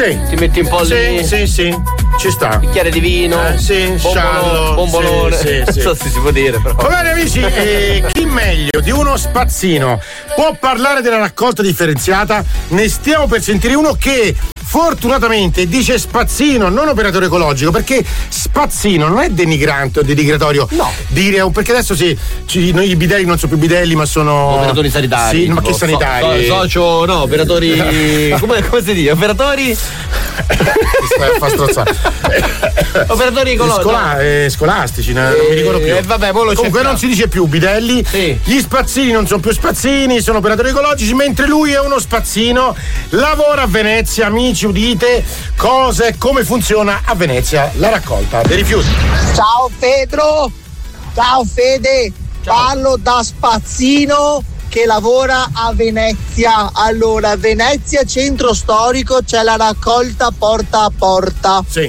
Sì. Ti metti un po' lì. Sì, ci sta. Bicchiere di vino. Sì, sciallo. Bombolone. Sì. Non so se si può dire, però. Va bene, amici, chi meglio di uno spazzino può parlare della raccolta differenziata? Ne stiamo per sentire uno che fortunatamente dice spazzino, non operatore ecologico, perché spazzino non è denigrante o denigratorio. No. Dire, perché adesso noi i bidelli non sono più bidelli, ma sono operatori sanitari. Sì, ma che sanitari? Operatori. come si dice? Operatori. Fa strozzare. Operatori ecologici. Scolastici, non mi ricordo più. Vabbè, comunque non si dice più bidelli. Sì. Gli spazzini non sono più spazzini, sono operatori ecologici, mentre lui è uno spazzino, lavora a Venezia. Amici, udite cosa e come funziona a Venezia la raccolta dei rifiuti. Ciao Pedro, ciao Fede, parlo da spazzino che lavora a Venezia. Allora, Venezia centro storico c'è la raccolta porta a porta. Sì.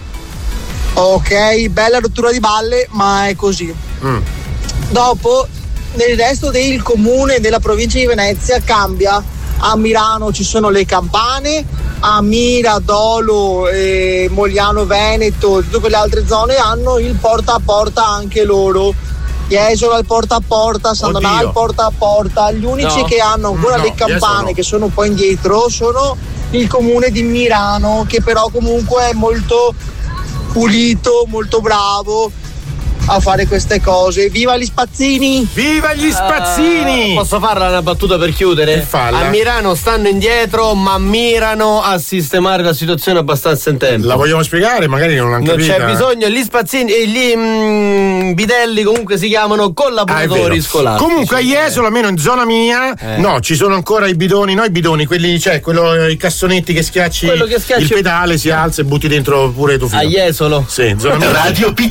Ok, bella rottura di balle, ma è così. Dopo, nel resto del comune della provincia di Venezia cambia. A Milano ci sono le campane, a Mira, Dolo, Mogliano Veneto, tutte quelle altre zone hanno il porta a porta anche loro. Jesolo al porta a porta, San Donà al porta a porta. Gli unici che hanno ancora le campane, che sono un po' indietro, sono il comune di Milano, che però comunque è molto pulito, molto bravo a fare queste cose. Viva gli spazzini! Viva gli spazzini! Posso farla una battuta per chiudere? Falla. A Milano stanno indietro, ma mirano a sistemare la situazione abbastanza in tempo. La vogliamo spiegare? Magari non l'hanno capita. Non c'è bisogno, gli spazzini e gli bidelli comunque si chiamano collaboratori scolastici. Comunque a Jesolo, almeno in zona mia, no, ci sono ancora i bidoni, no i bidoni, quelli, i cassonetti che schiacci, il pedale, si alza e butti dentro pure tu. A Jesolo? Sì, in zona mia. Radio